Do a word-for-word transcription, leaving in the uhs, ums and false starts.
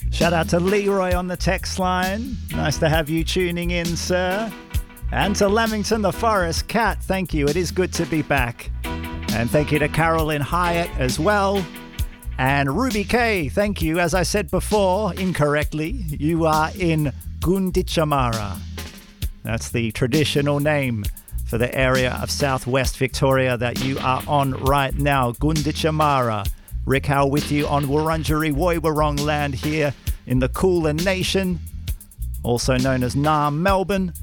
Shout out to Leroy on the text line. Nice to have you tuning in, sir. And to Lamington the Forest Cat, thank you. It is good to be back. And thank you to Carolyn Hyatt as well. And Ruby K, thank you. As I said before, incorrectly, you are in Gunditjmara. That's the traditional name for the area of southwest Victoria that you are on right now, Gunditjmara. Rick Howe with you on Wurundjeri Woiwurrung land here in the Kulin Nation, also known as Naarm, Melbourne.